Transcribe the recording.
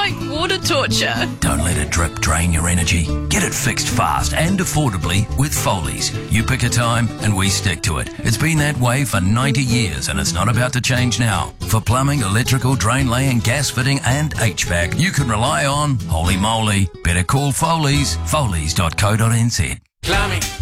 like water torture. Don't let a drip drain your energy. Get it fixed fast and affordably with Foley's. You pick a time and we stick to it. It's been that way for 90 years and it's not about to change now. For plumbing, electrical, drain laying, gas fitting and HVAC, you can rely on Holy Moly. Better call Foley's. Foley's.co.nz. Plumbing,